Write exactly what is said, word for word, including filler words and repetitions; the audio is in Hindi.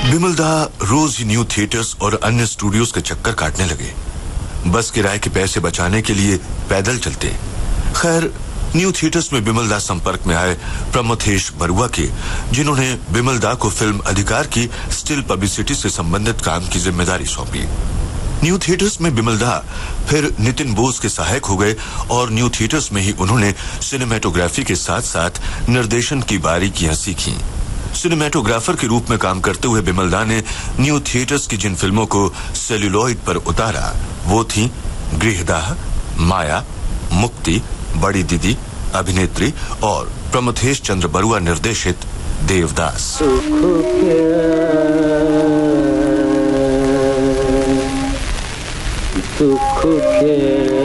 बिमलदा रोज ही न्यू थिएटर्स और अन्य स्टूडियोज के चक्कर काटने लगे। बस किराए के पैसे बचाने के लिए पैदल चलते। खैर, न्यू थिएटर्स में बिमलदा संपर्क में आए प्रमथेश बरुआ के, जिन्होंने बिमलदा को फिल्म अधिकार की स्टिल पब्लिसिटी से संबंधित काम की जिम्मेदारी सौंपी। न्यू थिएटर्स में बिमलदा फिर नितिन बोस के सहायक हो गए और न्यू थिएटर्स में ही उन्होंने सिनेमेटोग्राफी के साथ साथ निर्देशन की बारीकियां सीखी। सिनेमेटोग्राफर के रूप में काम करते हुए बिमलदा ने न्यू थिएटर्स की जिन फिल्मों को सेल्यूलॉइड पर उतारा वो थी गृहदाह, माया, मुक्ति, बड़ी दीदी, अभिनेत्री और प्रमथेश चंद्र बरुआ निर्देशित देवदास। दुख के